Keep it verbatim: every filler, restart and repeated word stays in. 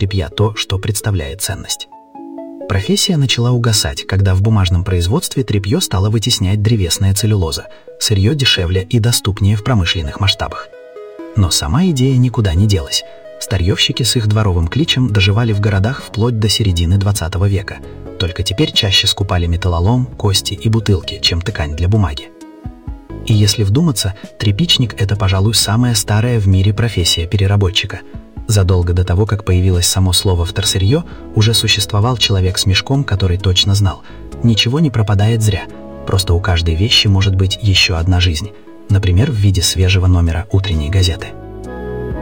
тряпья то, что представляет ценность. Профессия начала угасать, когда в бумажном производстве тряпье стало вытеснять древесная целлюлоза, сырье дешевле и доступнее в промышленных масштабах. Но сама идея никуда не делась. Старьевщики с их дворовым кличем доживали в городах вплоть до середины двадцатого века. Только теперь чаще скупали металлолом, кости и бутылки, чем ткань для бумаги. И если вдуматься, тряпичник – это, пожалуй, самая старая в мире профессия переработчика. Задолго до того, как появилось само слово «вторсырье», уже существовал человек с мешком, который точно знал – ничего не пропадает зря, просто у каждой вещи может быть еще одна жизнь, например, в виде свежего номера утренней газеты.